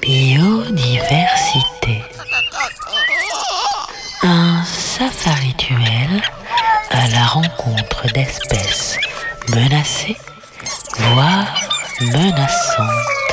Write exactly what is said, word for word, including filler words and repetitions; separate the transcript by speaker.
Speaker 1: Biodiversité. Un safari duel à la rencontre d'espèces menacées, voire menaçantes.